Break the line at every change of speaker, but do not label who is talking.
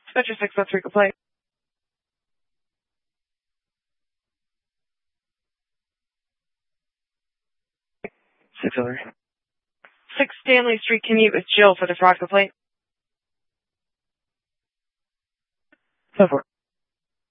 Spectre 603 complaint.
603.
6 Stanley Street, commute with Jill for the fraud complaint.
10-4.